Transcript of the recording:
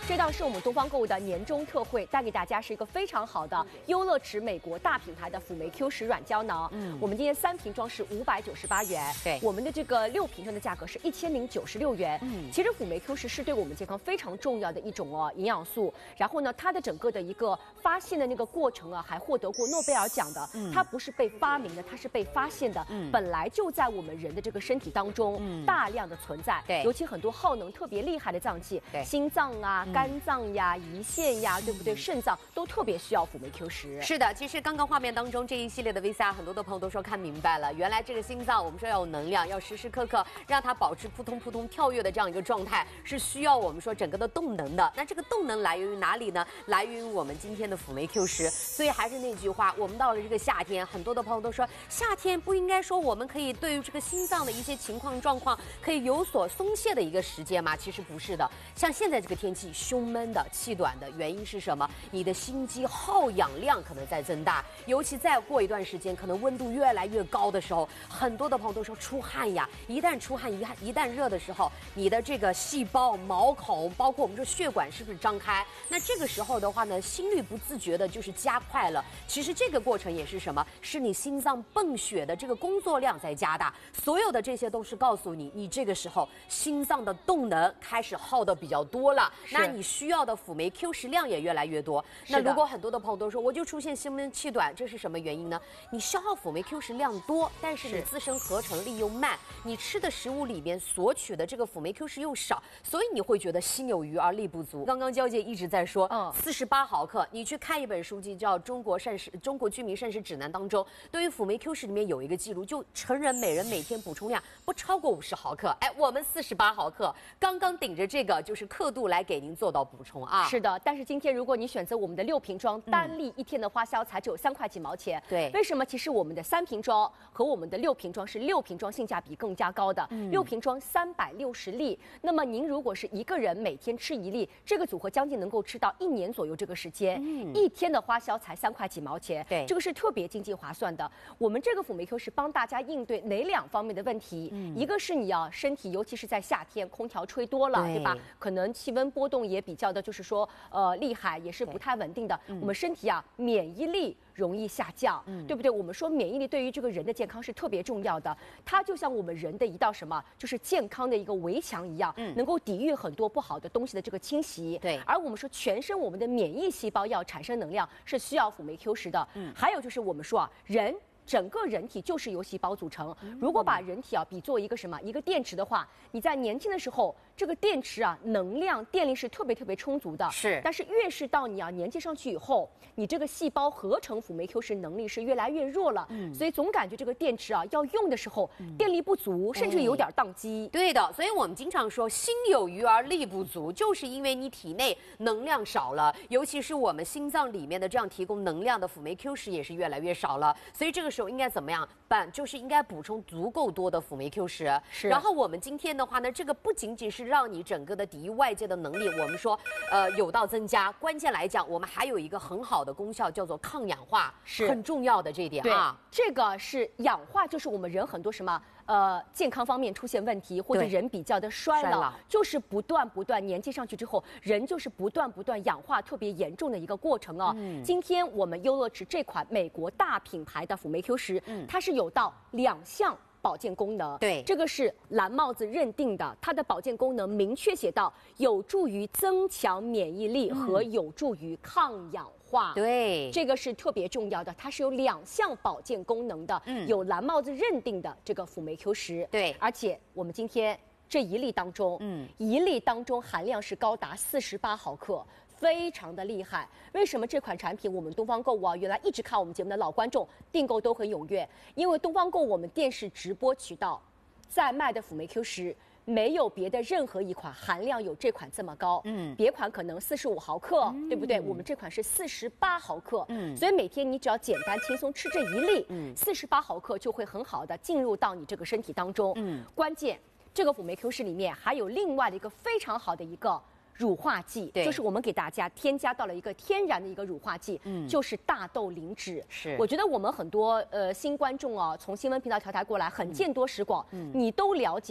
这档是我们东方购物的年终特惠，带给大家是一个非常好的优乐驰美国大品牌的辅酶 Q10软胶囊。我们今天3瓶装是598元， 对， 我们的这个6瓶装的价格是1096元。其实辅酶 Q10是对我们健康非常重要的一种营养素。然后呢，它的整个的一个发现的那个过程啊，还获得过诺贝尔奖的。它不是被发明的，它是被发现的。本来就在我们人的这个身体当中大量的存在。 对， 尤其很多耗能特别厉害的脏器，心脏啊、肝脏呀、胰腺呀，对不对？肾脏都特别需要辅酶 Q10。 是的，其实刚刚画面当中这一系列的 VCR， 很多的朋友都说看明白了，原来这个心脏我们说要有能量，要时时刻刻让它保持扑通扑通跳跃的这样一个状态，是需要我们说整个的动能的。那这个动能来源于哪里呢？来源于我们今天的辅酶 Q10。所以还是那句话，我们到了这个夏天，很多的朋友都说夏天不应该说我们可以对于这个心脏的一些情况状况可以有所松懈的一个时间吗？其实不是的。像现在这个天气，胸闷的、气短的，原因是什么？你的心肌耗氧量可能在增大，尤其再过一段时间，可能温度越来越高的时候，很多的朋友都说出汗呀。一旦出汗，一旦热的时候，你的这个细胞、毛孔，包括我们说血管是不是张开？那这个时候的话呢，心率不自觉的就是加快了。其实这个过程也是什么？是你心脏泵血的这个工作量在加大。所有的这些都是告诉你，你这个时候心脏的动能开始耗的比较多了，那你需要的辅酶 Q10量也越来越多。那如果很多的朋友都说我就出现心闷气短，这是什么原因呢？你消耗辅酶 Q10量多，但是你自身合成力又慢，你吃的食物里面索取的这个辅酶 Q10又少，所以你会觉得心有余而力不足。刚刚娇姐一直在说，48毫克，你去看一本书籍叫《中国居民膳食指南》当中，对于辅酶 Q10里面有一个记录，就成人每人每天补充量不超过50毫克。哎，我们48毫克，刚刚顶着这个就是刻度来给您做到补充啊。 是的，但是今天如果你选择我们的6瓶装，单粒1天的花销才只有3块几毛钱。 对， 为什么？其实我们的3瓶装和我们的6瓶装是6瓶装性价比更加高的。6瓶装360粒，那么您如果是一个人每天吃1粒，这个组合将近能够吃到1年左右这个时间。1天的花销才3块几毛钱。 对， 这个是特别经济划算的。我们这个辅酶 Q 是帮大家应对哪2方面的问题？一个是你身体，尤其是在夏天，空调吹多了，对吧？可能气温波动也比较的，就是说厉害，也是不太稳定的。我们身体免疫力容易下降，对不对？我们说免疫力对于这个人的健康是特别重要的，它就像我们人的一道什么，就是健康的一个围墙一样，能够抵御很多不好的东西的这个侵袭。 对， 而我们说全身我们的免疫细胞要产生能量，是需要辅酶 Q10的。还有就是我们说整个人体就是由细胞组成。如果把人体比作一个什么一个电池的话，你在年轻的时候，这个电池能量电力是特别特别充足的。 是， 但是越是到你年纪上去以后，你这个细胞合成辅酶 Q10能力是越来越弱了。所以总感觉这个电池要用的时候电力不足，甚至有点宕机。 对的，所以我们经常说心有余而力不足，就是因为你体内能量少了，尤其是我们心脏里面的这样提供能量的辅酶 Q10也是越来越少了。所以这个时候应该怎么样办？就是应该补充足够多的辅酶 Q10。然后我们今天的话呢，这个不仅仅是让你整个的抵御外界的能力，我们说有到增加，关键来讲，我们还有一个很好的功效，叫做抗氧化，是很重要的这一点啊。 这个是氧化，就是我们人很多什么健康方面出现问题，或者人比较的衰老，就是不断年纪上去之后，人就是不断氧化特别严重的一个过程啊。今天我们优乐驰这款美国大品牌的辅酶 Q10，它是有到2项保健功能。 对， 这个是蓝帽子认定的，它的保健功能明确写到有助于增强免疫力和有助于抗氧化。 对， 这个是特别重要的，它是有2项保健功能的，有蓝帽子认定的这个辅酶 Q10。 对， 而且我们今天这1粒当中，1粒当中含量是高达48毫克。非常的厉害。为什么这款产品我们东方购物原来一直看我们节目的老观众订购都很踊跃？因为东方购物我们电视直播渠道在卖的辅酶 Q10没有别的任何一款含量有这款这么高。别款可能45毫克，对不对？我们这款是48毫克。所以每天你只要简单轻松吃这1粒，48毫克就会很好的进入到你这个身体当中。关键这个辅酶 Q10里面还有另外的一个非常好的一个乳化剂，就是我们给大家添加到了一个天然的一个乳化剂，就是大豆磷脂。 是， 我觉得我们很多新观众从新闻频道调台过来，很见多识广，你都了解。